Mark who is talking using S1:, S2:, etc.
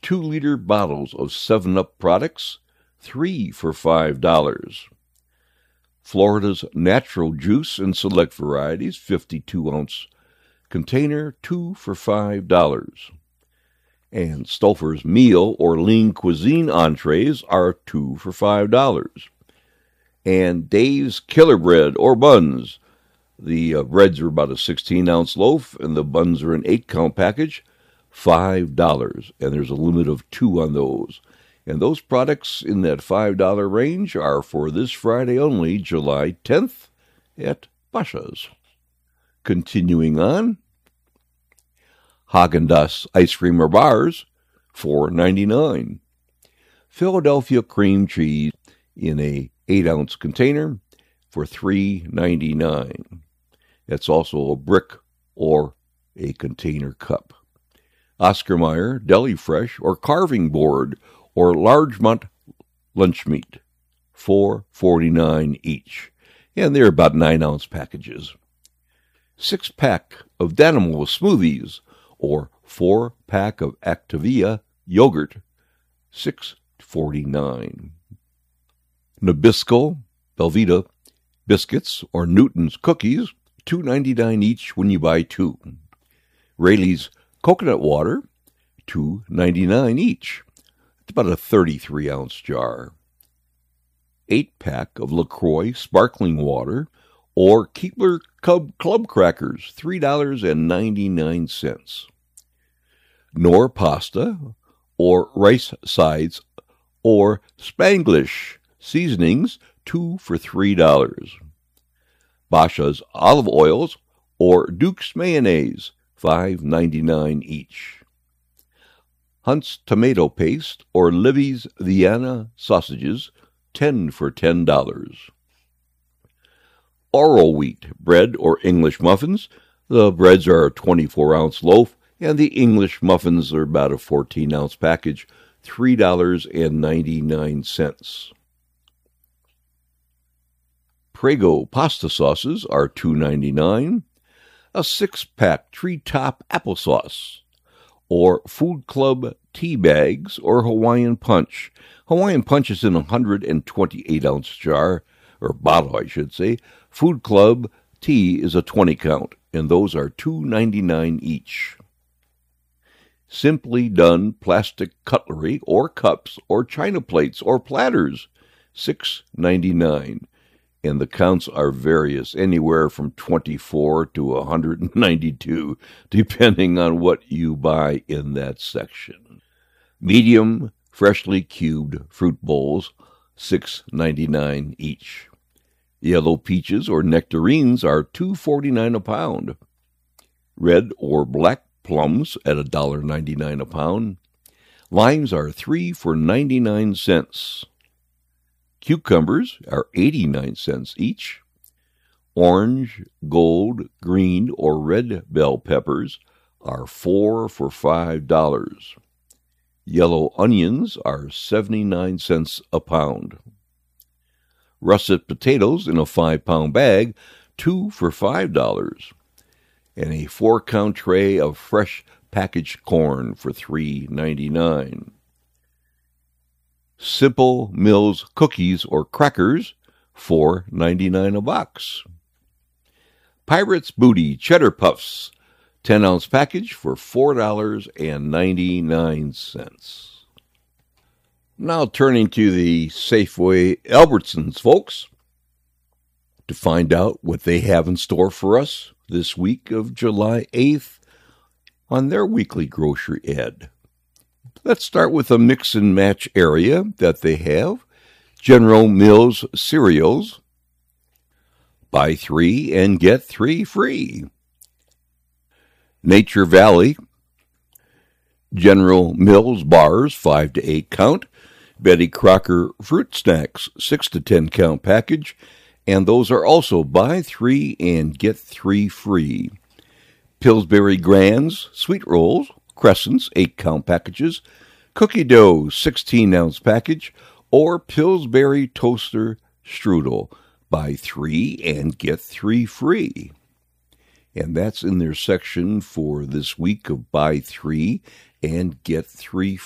S1: 2-liter bottles of 7-Up products, 3 for $5. Florida's Natural Juice in select varieties, 52-ounce container, 2 for $5. And Stouffer's meal or lean cuisine entrees are 2 for $5. And Dave's Killer Bread or buns. The breads are about a 16-ounce loaf, and the buns are an 8-count package, $5. And there's a limit of 2 on those. And those products in that $5 range are for this Friday only, July 10th, at Basha's. Continuing on, Häagen-Dazs ice cream or bars, $4.99. Philadelphia cream cheese in a 8-ounce container for $3.99. That's also a brick or a container cup. Oscar Mayer Deli Fresh or carving board or Largemont lunch meat, $4.49 each. And they're about 9-ounce packages. 6-pack of Danimals smoothies or 4-pack of Activia yogurt, $6.49. Nabisco Belvita biscuits or Newton's cookies, $2.99 each when you buy 2. Rayleigh's coconut water, $2.99 each. It's about a 33-ounce jar. 8-pack of LaCroix sparkling water or Keebler Club crackers, $3.99. Knorr pasta or rice sides or Spanglish seasonings, 2 for $3. Basha's olive oils or Duke's mayonnaise, $5.99 each. Hunt's tomato paste or Livy's Vienna sausages, 10 for $10. Oro wheat bread or English muffins. The breads are a 24-ounce loaf, and the English muffins are about a 14-ounce package, $3.99. Prego pasta sauces are $2.99. A 6-pack Treetop applesauce, or Food Club tea bags, or Hawaiian Punch. Hawaiian Punch is in a 128-ounce jar, or bottle, I should say. Food Club tea is a 20-count, and those are $2.99 each. Simply Done plastic cutlery, or cups, or china plates, or platters, $6.99. And the counts are various, anywhere from 24 to 192, depending on what you buy in that section. Medium, freshly cubed fruit bowls, $6.99 each. Yellow peaches or nectarines are $2.49 a pound. Red or black plums at $1.99 a pound. Limes are 3 for 99 cents. Cucumbers are 89 cents each. Orange, gold, green, or red bell peppers are 4 for $5. Yellow onions are 79 cents a pound. Russet potatoes in a 5-pound bag, 2 for $5. And a 4-count tray of fresh packaged corn for $3.99. Simple Mills cookies or crackers, $4.99 a box. Pirate's Booty Cheddar Puffs, 10-ounce package for $4.99. Now turning to the Safeway Albertsons, folks, to find out what they have in store for us this week of July 8th on their weekly grocery ad. Let's start with a mix and match area that they have. General Mills cereals, buy 3 and get 3 free. Nature Valley, General Mills bars, 5 to 8 count. Betty Crocker fruit snacks, 6 to 10 count package. And those are also buy 3 and get 3 free. Pillsbury Grands sweet rolls, Crescents, 8-count packages, cookie dough, 16-ounce package, or Pillsbury toaster strudel. Buy 3 and get 3 free. And that's in their section for this week of buy 3 and get 3